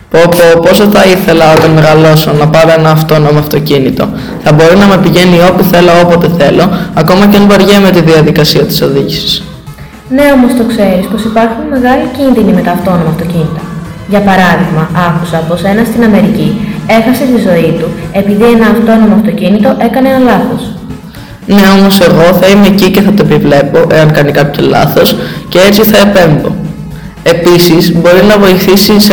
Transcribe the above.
Πόσο θα ήθελα όταν μεγαλώσω να πάρω ένα αυτόνομο αυτοκίνητο. Θα μπορεί να με πηγαίνει όπου θέλω, όποτε θέλω, ακόμα και αν βαριέμαι τη διαδικασία της οδήγησης. Ναι, όμως το ξέρεις πως υπάρχουν μεγάλοι κίνδυνοι με τα αυτόνομα αυτοκίνητα. Για παράδειγμα, άκουσα πως ένας στην Αμερική έχασε τη ζωή του επειδή ένα αυτόνομο αυτοκίνητο έκανε ένα λάθος. Ναι, όμως εγώ θα είμαι εκεί και θα το επιβλέπω εάν κάνει κάποιο λάθος και έτσι θα επέμβω. Επίσης, μπορεί να βοηθήσει σε